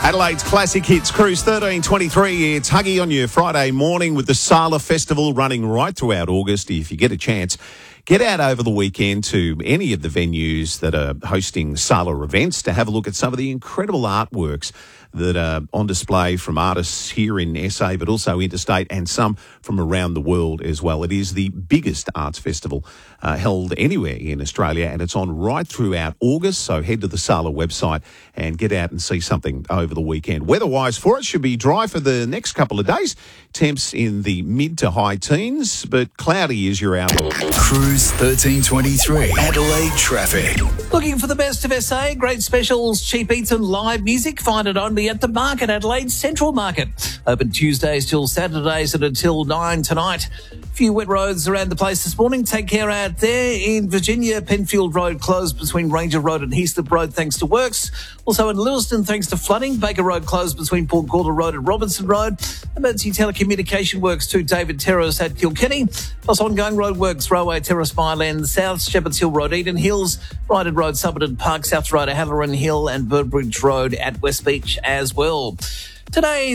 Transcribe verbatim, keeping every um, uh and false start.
Adelaide's Classic Hits Cruise thirteen twenty-three. It's Huggy on your Friday morning with the Sala Festival running right throughout August. If you get a chance, get out over the weekend to any of the venues that are hosting Sala events to have a look at some of the incredible artworks that are on display from artists here in S A, but also interstate, and some from around the world as well. It is the biggest arts festival uh, held anywhere in Australia, and it's on right throughout August. So head to the Sala website and get out and see something over the weekend. Weather-wise for it, should be dry for the next couple of days. Temps in the mid to high teens, but cloudy is your outlook. Cruise thirteen twenty-three. Adelaide traffic. Looking for the best of S A? Great specials, cheap eats and live music? Find it only at the Market, Adelaide Central Market. Open Tuesdays till Saturdays and until nine tonight. Few wet roads around the place this morning. Take care out there. In Virginia, Penfield Road closed between Ranger Road and Heaslip Road thanks to works. Also in Lewiston thanks to flooding. Baker Road closed between Port Gorda Road and Robinson Road. Emergency telecommunication works to David Terrace at Kilkenny. Plus ongoing road works, Railway Terrace Mile End South, Shepherds Hill Road, Eden Hills, Ryden Road, Somerton Park, South Road, Halloran Hill and Burbridge Road at West Beach as well. Today